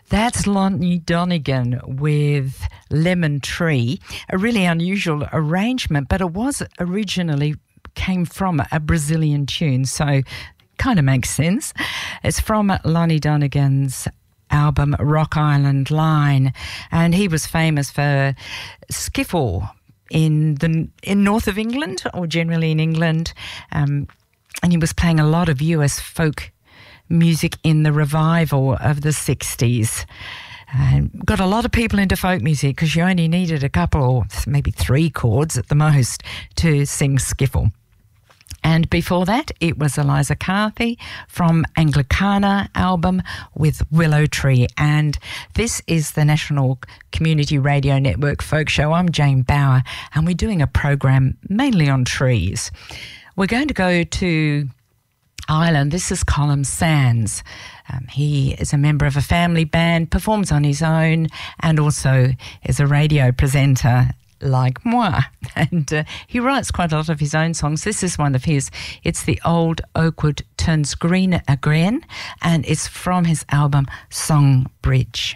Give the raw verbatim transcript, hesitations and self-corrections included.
That's Lonnie Donegan with Lemon Tree, a really unusual arrangement, but it was originally came from a Brazilian tune, so kind of makes sense. It's from Lonnie Donegan's album Rock Island Line, and he was famous for skiffle in the in north of England, or generally in England, um, and he was playing a lot of U S folk music in the revival of the sixties. And got a lot of people into folk music because you only needed a couple or maybe three chords at the most to sing skiffle. And before that, it was Eliza Carthy from Anglicana album with Willow Tree. And this is the National Community Radio Network Folk Show. I'm Jane Bauer, and we're doing a program mainly on trees. We're going to go to Ireland. This is Colm Sands. Um, he is a member of a family band, performs on his own, and also is a radio presenter like moi. And uh, he writes quite a lot of his own songs. This is one of his. It's The Old Oakwood Turns Green Again, and it's from his album Song Bridge.